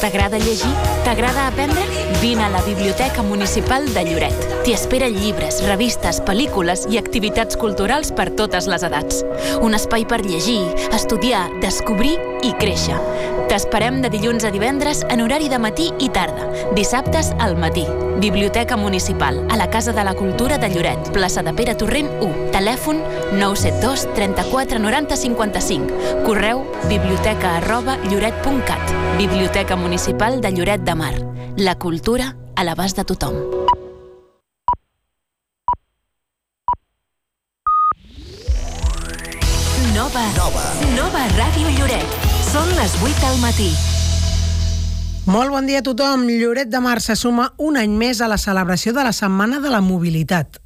T'agrada llegir? T'agrada aprendre? Vine a la Biblioteca Municipal de Lloret. T'hi esperen llibres, revistes, pel·lícules i activitats culturals per totes les edats. Un espai per llegir, estudiar, descobrir i créixer. T'esperem de dilluns a divendres en horari de matí i tarda, dissabtes al matí. Biblioteca Municipal, a la Casa de la Cultura de Lloret, plaça de Pere Torrent 1, telèfon 972 34 90 55, correu biblioteca@lloret.cat. Biblioteca Municipal de Lloret de Mar. La cultura a l'abast de tothom. Nova Ràdio Lloret. Són les 8 del matí. Molt bon dia a tothom. Lloret de Mar se suma un any més a la celebració de la Setmana de la Mobilitat.